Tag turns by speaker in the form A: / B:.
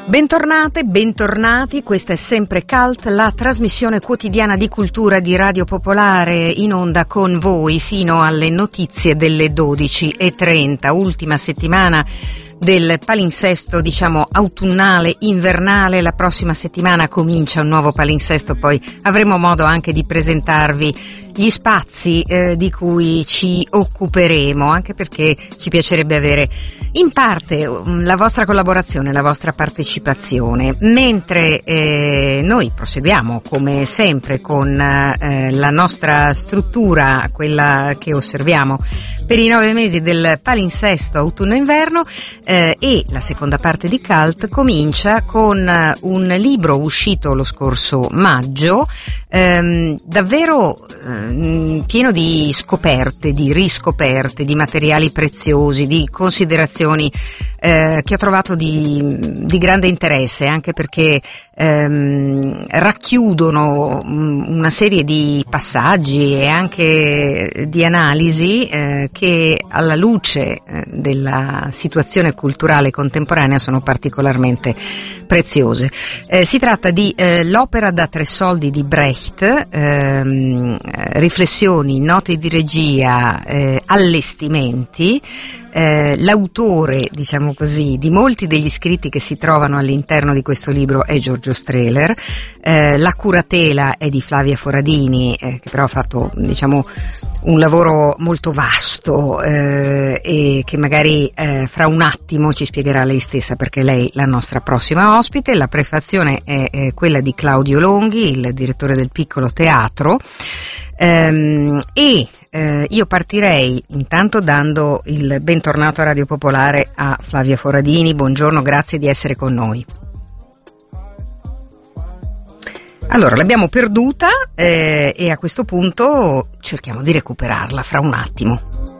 A: Bentornate, bentornati, questa è sempre Cult, la trasmissione quotidiana di cultura di Radio Popolare, in onda con voi fino alle notizie delle 12:30, ultima settimana del palinsesto, diciamo, autunnale, invernale. La prossima settimana comincia un nuovo palinsesto, poi avremo modo anche di presentarvi gli spazi di cui ci occuperemo, anche perché ci piacerebbe avere in parte la vostra collaborazione, la vostra partecipazione, mentre noi proseguiamo come sempre con la nostra struttura, quella che osserviamo per i 9 mesi del palinsesto autunno-inverno, e la seconda parte di Cult comincia con un libro uscito lo scorso maggio, davvero pieno di scoperte, di riscoperte, di materiali preziosi, di considerazioni che ho trovato di grande interesse, anche perché racchiudono una serie di passaggi e anche di analisi che alla luce della situazione culturale contemporanea sono particolarmente preziose. Si tratta di L'opera da 3 soldi di Brecht, riflessioni, note di regia, allestimenti. L'autore, diciamo così, di molti degli scritti che si trovano all'interno di questo libro è Giorgio Strehler. La curatela è di Flavia Foradini, che però ha fatto, diciamo, un lavoro molto vasto e che magari fra un attimo ci spiegherà lei stessa, perché lei è la nostra prossima ospite. La prefazione è quella di Claudio Longhi, il direttore del Piccolo Teatro. Io partirei intanto dando il bentornato a Radio Popolare a Flavia Foradini. Buongiorno, grazie di essere con noi. Allora, l'abbiamo perduta e a questo punto cerchiamo di recuperarla fra un attimo.